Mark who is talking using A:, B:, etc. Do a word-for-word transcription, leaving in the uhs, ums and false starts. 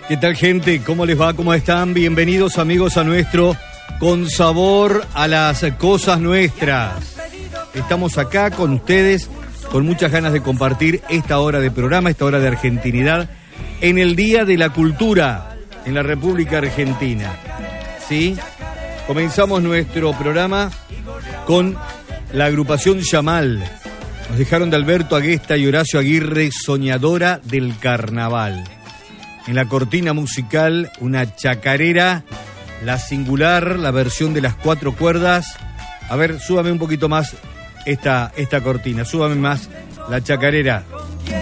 A: ¿Qué tal, gente? ¿Cómo les va? ¿Cómo están? Bienvenidos, amigos, a nuestro Con Sabor a las Cosas Nuestras. Estamos acá con ustedes con muchas ganas de compartir esta hora de programa, esta hora de argentinidad, en el Día de la Cultura en la República Argentina. ¿Sí? Comenzamos nuestro programa con la agrupación Yamal. Nos dejaron de Alberto Aguesta y Horacio Aguirre, Soñadora del Carnaval. En la cortina musical, una chacarera, la singular, la versión de las cuatro cuerdas. A ver, súbame un poquito más esta, esta cortina, súbame más la chacarera.